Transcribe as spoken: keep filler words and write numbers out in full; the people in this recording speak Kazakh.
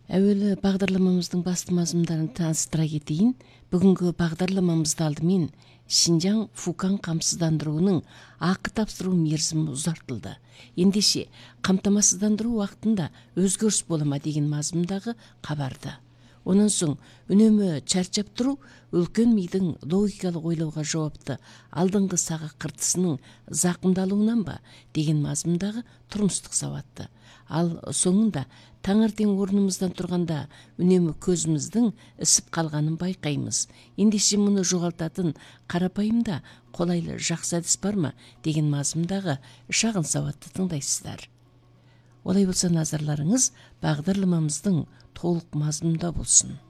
Әуелі бағдарламамыздың басты мазмұндарын таныстыра кетейін. Бүгінгі бағдарламамызды алдымен Шинжаң Фукан қамсыздандыруының ақы тапсыру мерзімі ұзартылды. Ендеше қамтамасыздандыру уақытында өзгеріс бола ма деген мазмұндағы хабарды. Онан соң үнемі чарчап тұру үлкен мидың логикалық ойлауға жауапты алдыңғы сағы қыртысының зақымдалуынан ба деген мазмұндағы тұрмыстық сауатты. Ал соңында таңертең орнымыздан тұрғанда үнемі көзіміздің ісіп қалғанын байқаймыз. Ендеше мұны жоғалтатын қарапайым да қолайлы жақсы әдіс бар ма деген мазмұндағы шағын сауатты тыңдайсыздар. Олай болса назарларыңыз бағдарламамыздың толық мазмұнында болсын.